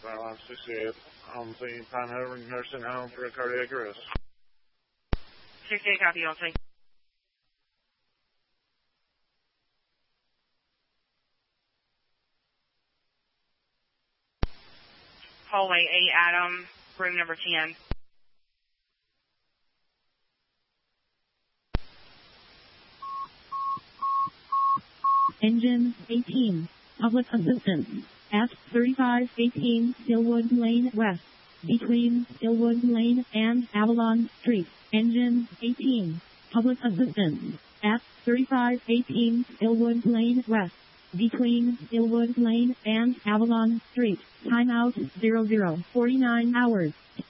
Airline 68 on the Pine Nursing Home for a cardiac arrest. 68 copy, I'll take. Hallway 8 Adam, room number 10. Engine 18, public assistance, at 3518 Stillwood Lane West, between Stillwood Lane and Avalon Street. Engine 18, public assistance, at 3518 Stillwood Lane West, between Stillwood Lane and Avalon Street. Timeout 0049 hours.